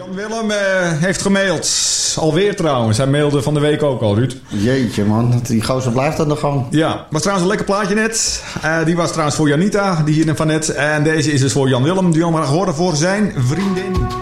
Jan Willem heeft gemaild. Alweer trouwens. Hij mailde van de week ook al, Ruud. Jeetje man, die gozer blijft aan de gang. Ja, was trouwens een lekker plaatje net. Die was trouwens voor Janita, die hier van net. En deze is dus voor Jan Willem. Die wil hem graag horen voor zijn vriendin.